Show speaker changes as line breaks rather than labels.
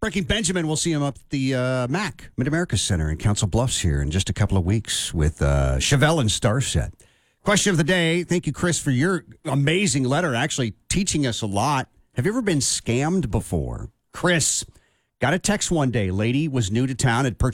Breaking Benjamin, we'll see him up at the MAC, Mid-America Center in Council Bluffs here in just a couple of weeks with Chevelle and Starset. Question of the day. Thank you, Chris, for your amazing letter, actually teaching us a lot. Have you ever been scammed before? Chris got a text one day. Lady was new to town, had purchased